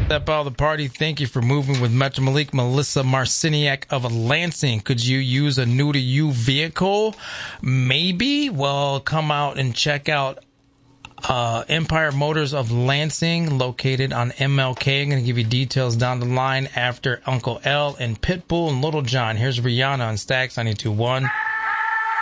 Step out of the party. Thank you for moving with Metro Malik. Melissa Marciniak of Lansing. Could you use a new to you vehicle? Maybe. Well, come out and check out Empire Motors of Lansing, located on MLK. I'm going to give you details down the line after Uncle L and Pitbull and Little John. Here's Rihanna on Stax 92.1.